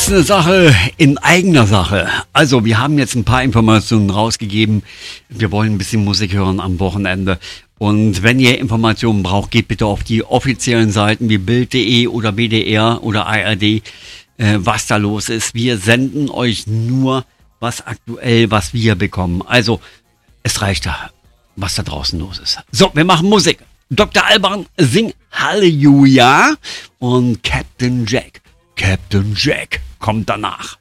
ist eine Sache in eigener Sache. Also, wir haben jetzt ein paar Informationen rausgegeben. Wir wollen ein bisschen Musik hören am Wochenende. Und wenn ihr Informationen braucht, geht bitte auf die offiziellen Seiten wie Bild.de oder WDR oder ARD, was da los ist. Wir senden euch nur was aktuell, was wir bekommen. Also, es reicht da, was da draußen los ist. So, wir machen Musik. Dr. Alban, sing Halleluja und Captain Jack kommt danach.